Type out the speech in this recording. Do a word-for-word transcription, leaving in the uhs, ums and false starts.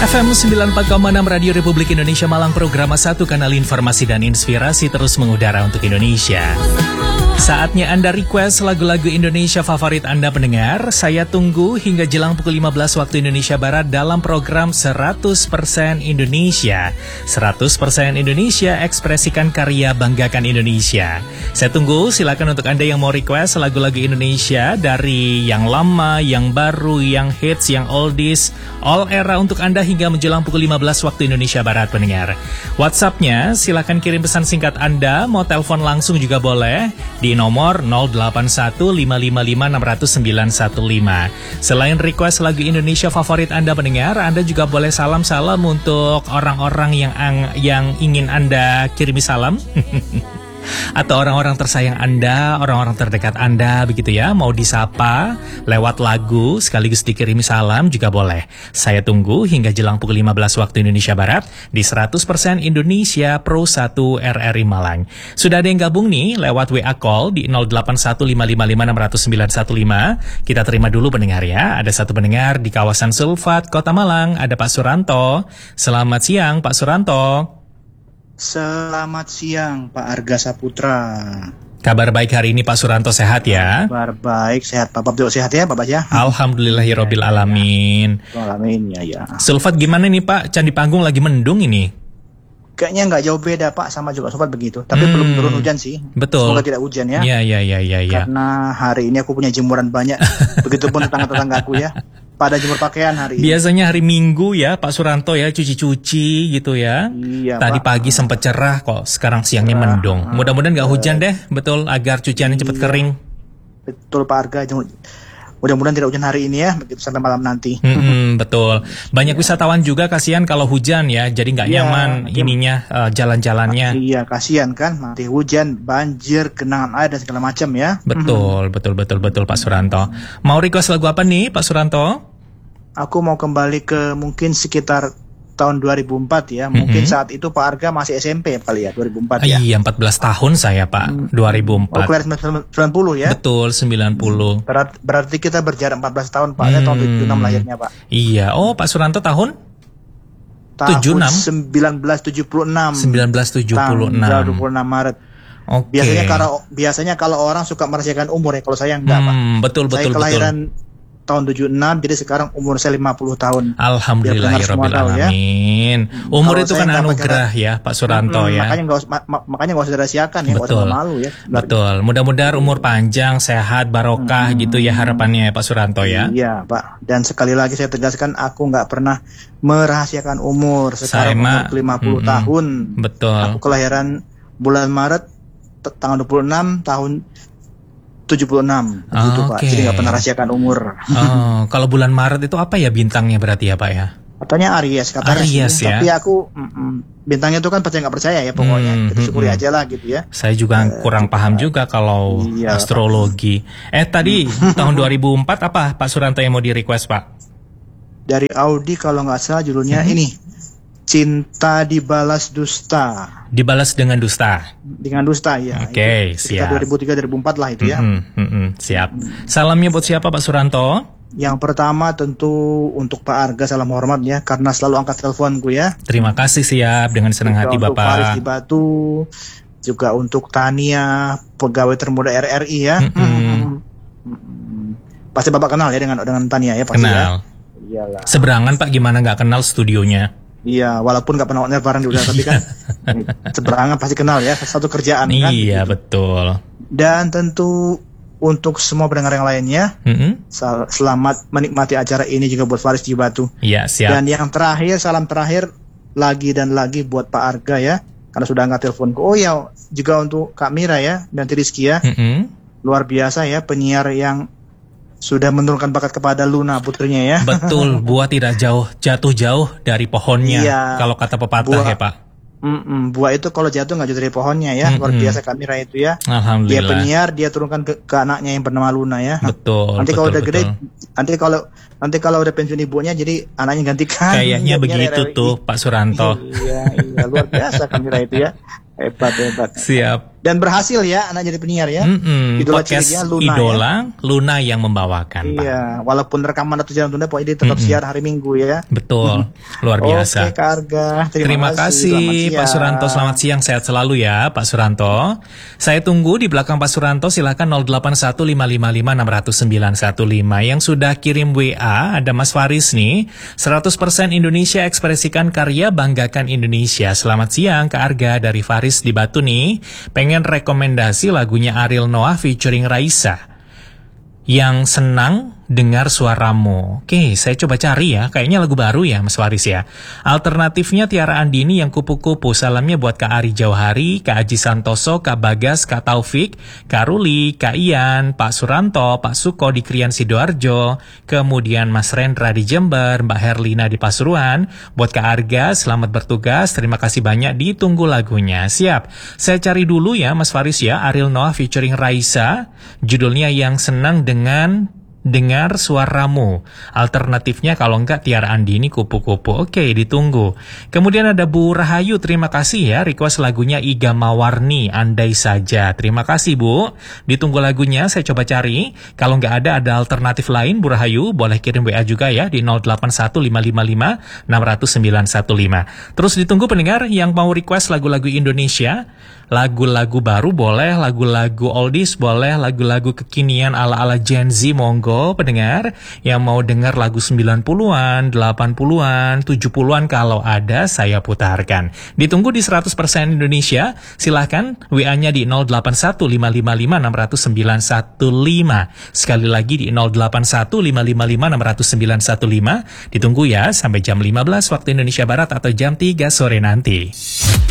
F M sembilan puluh empat koma enam Radio Republik Indonesia Malang, program satu kanal informasi dan inspirasi terus mengudara untuk Indonesia. Saatnya Anda request lagu-lagu Indonesia favorit Anda pendengar. Saya tunggu hingga jelang pukul lima belas waktu Indonesia Barat dalam program seratus persen Indonesia. seratus persen Indonesia, ekspresikan karya, banggakan Indonesia. Saya tunggu, silakan untuk Anda yang mau request lagu-lagu Indonesia dari yang lama, yang baru, yang hits, yang oldies, all era untuk Anda hingga menjelang pukul lima belas waktu Indonesia Barat pendengar. WhatsApp-nya silakan kirim pesan singkat Anda, mau telepon langsung juga boleh di nomor nol delapan satu lima lima lima enam nol sembilan satu lima. Selain request lagu Indonesia favorit Anda pendengar, Anda juga boleh salam-salam untuk orang-orang yang yang ingin Anda kirimi salam. Atau orang-orang tersayang Anda, orang-orang terdekat Anda, begitu ya. Mau disapa lewat lagu sekaligus dikirimi salam juga boleh. Saya tunggu hingga jelang pukul lima belas waktu Indonesia Barat di seratus persen Indonesia Pro satu R R I Malang. Sudah ada yang gabung nih lewat W A call di nol delapan satu lima lima lima enam nol sembilan satu lima. Kita terima dulu pendengar ya. Ada satu pendengar di kawasan Sulfat, Kota Malang. Ada Pak Suranto. Selamat siang Pak Suranto. Selamat siang Pak Arga Saputra. Kabar baik hari ini Pak Suranto, sehat ya? Kabar baik, sehat Pak. Bapak sehat ya Bapak ya? Alhamdulillahirabbil alamin. Alamin ya ya. Sulfat gimana nih Pak? Candi Panggung lagi mendung ini. Kayaknya nggak jauh beda Pak, sama juga Sulfat begitu. Tapi hmm, belum turun hujan sih. Betul. Semoga tidak hujan ya. Iya iya iya iya. Ya. Karena hari ini aku punya jemuran banyak. Begitupun tetangga-tetanggaku ya. Pada jemur pakaian hari ini. Biasanya hari Minggu ya Pak Suranto ya, cuci-cuci gitu ya. Iya, Tadi Pak. pagi sempat cerah kok, sekarang siangnya cerah. mendung. Mudah-mudahan nggak hujan deh, betul, agar cuciannya cepat iya. kering. Betul Pak Arga. Mudah-mudahan tidak hujan hari ini ya, begitu sampai malam nanti. Hmm, betul. Banyak wisatawan juga kasihan kalau hujan ya, jadi nggak ya, nyaman ininya uh, jalan-jalannya. Iya, kasihan kan, nanti hujan, banjir, genangan air dan segala macam ya. Betul, betul, betul, betul Pak Suranto. Mau request lagu apa nih Pak Suranto? Aku mau kembali ke mungkin sekitar tahun dua ribu empat ya. Mungkin mm-hmm. saat itu Pak Arga masih S M P kali ya, dua ribu empat ya. Iya, empat belas tahun saya Pak, dua ribu empat. Oh, kelahiran sembilan puluh ya? Betul, sembilan puluh. Berat, berarti kita berjarak empat belas tahun Pak, hmm. ya, tahun tujuh puluh enam lahirnya Pak. Iya, oh Pak Suranto tahun? Tahun tujuh puluh enam? sembilan belas tujuh puluh enam. sembilan belas tujuh puluh enam. Tanggal dua puluh enam Maret. Oke. Okay. Biasanya kalau biasanya kalau orang suka merahasiakan umur ya, kalau saya enggak hmm, Pak. Betul, betul, saya kelahiran betul. tahun tujuh puluh enam, jadi sekarang umur saya lima puluh tahun. Alhamdulillahirabbil alamin. Ya. Umur kalau itu kan anugerah ya Pak Suranto hmm, ya. Makanya nggak ma- ma- makanya nggak usah dirahasiakan ya, nggak usah malu ya. Betul. Mudah-mudahan umur panjang, sehat, barokah hmm. gitu ya harapannya ya Pak Suranto ya. Iya Pak. Dan sekali lagi saya tegaskan, aku nggak pernah merahasiakan umur. Sekarang saya umur lima puluh hmm, tahun. Betul. Aku kelahiran bulan Maret t- tanggal dua puluh enam tahun tujuh puluh enam begitu oh, Pak. Okay. Jadi nggak pernah rahasiakan umur. Oh, kalau bulan Maret itu apa ya bintangnya berarti ya Pak ya? Katanya Aries, katanya Aries, sih. ya? Tapi aku mm, bintangnya itu kan percaya nggak percaya ya pokoknya. Hmm, Kita syukuri hmm, aja lah gitu ya. Saya juga uh, kurang uh, paham juga kalau iya, astrologi. Pak. Eh tadi tahun dua ribu empat apa Pak Suranto yang mau di request Pak? Dari Audi kalau nggak salah judulnya hmm. ini. Cinta dibalas dusta. Dibalas dengan dusta. Dengan dusta ya. Oke, okay, siap. dua ribu tiga dua ribu empat lah itu ya. Mm-hmm, mm-hmm, siap. Salamnya buat siapa Pak Suranto? Yang pertama tentu untuk Pak Arga, salam hormat ya, karena selalu angkat teleponku ya. Terima kasih, siap, dengan senang juga hati untuk Bapak. Faris di Batu, juga untuk Tania, pegawai termuda R R I ya. Mm-hmm. Mm-hmm. Pasti Bapak kenal ya dengan dengan Tania ya pasti. Kenal. Ya. Iyalah. Seberangan Pak, gimana nggak kenal studionya? Iya, walaupun nggak pernah on-air bareng di udara, tapi kan seberangan pasti kenal ya, satu kerjaan kan. Iya, betul. Dan tentu untuk semua pendengar yang lainnya, mm-hmm. sel- selamat menikmati acara ini juga buat Faris di Batu. Iya, siap. Dan yang terakhir, salam terakhir lagi dan lagi buat Pak Arga ya, karena sudah angkat teleponku. Oh ya, juga untuk Kak Mira ya, dan Rizky ya. Mm-hmm. Luar biasa ya, penyiar yang sudah menurunkan bakat kepada Luna putrinya ya. Betul, buah tidak jauh jatuh jauh dari pohonnya. Iya, kalau kata pepatah buah, ya Pak. Mm-mm, buah itu kalau jatuh nggak jatuh dari pohonnya ya. Mm-mm. Luar biasa Kamira itu ya. Alhamdulillah. Dia penyiar, dia turunkan ke, ke anaknya yang bernama Luna ya. Betul. Nanti betul, kalau udah betul. gede, nanti kalau nanti kalau udah pensiun ibunya, jadi anaknya gantikan. Kayaknya begitu tuh Pak Suranto. Iya, iya luar biasa Kamira itu ya. Hebat hebat. Siap. Dan berhasil ya anak jadi penyiar ya. Mm-mm, Idola podcast ciliknya Luna Idola, ya. Luna yang membawakan, Pak. Iya, walaupun rekaman atau jalan tunda, Pak Edi tetap Mm-mm. siar hari Minggu ya. Betul, luar biasa. Oke Kak Arga, terima, Terima kasih, kasih Pak Suranto. Selamat siang, sehat selalu ya Pak Suranto. Saya tunggu di belakang Pak Suranto, silakan nol delapan satu lima lima lima enam nol sembilan satu lima. Yang sudah kirim W A, ada Mas Faris nih. seratus persen Indonesia, ekspresikan karya, banggakan Indonesia. Selamat siang Kak Arga, dari Faris di Batu nih. Pengen rekomendasi lagunya Ariel Noah featuring Raisa. Yang senang dengar suaramu. Oke, saya coba cari ya. Kayaknya lagu baru ya, Mas Faris ya. Alternatifnya Tiara Andini yang kupu-kupu. Salamnya buat Kak Ari Jauhari, Kak Aji Santoso, Kak Bagas, Kak Taufik, Kak Ruli, Kak Ian, Pak Suranto, Pak Suko di Krian Sidoarjo, kemudian Mas Rendra di Jember, Mbak Herlina di Pasuruan. Buat Kak Arga, selamat bertugas. Terima kasih banyak, ditunggu lagunya. Siap. Saya cari dulu ya, Mas Faris ya. Ariel Noah featuring Raisa. Judulnya Yang Senang dengan Dengar Suaramu. Alternatifnya kalau enggak Tiara Andini kupu-kupu. Oke, ditunggu. Kemudian ada Bu Rahayu, terima kasih ya. Request lagunya Iga Mawarni, Andai Saja. Terima kasih Bu. Ditunggu lagunya, saya coba cari. Kalau enggak ada, ada alternatif lain Bu Rahayu, boleh kirim W A juga ya di nol delapan satu lima lima lima enam nol sembilan satu lima. Terus ditunggu pendengar yang mau request lagu-lagu Indonesia. Lagu-lagu baru boleh, lagu-lagu oldies boleh, lagu-lagu kekinian ala-ala Gen Z monggo pendengar. Yang mau dengar lagu sembilan puluhan, delapan puluhan, tujuh puluhan kalau ada saya putarkan. Ditunggu di seratus persen Indonesia. Silahkan W A-nya di nol delapan satu lima lima lima enam nol sembilan satu lima. Sekali lagi di nol delapan satu lima lima lima enam nol sembilan satu lima. Ditunggu ya sampai jam lima belas waktu Indonesia Barat atau jam tiga sore nanti.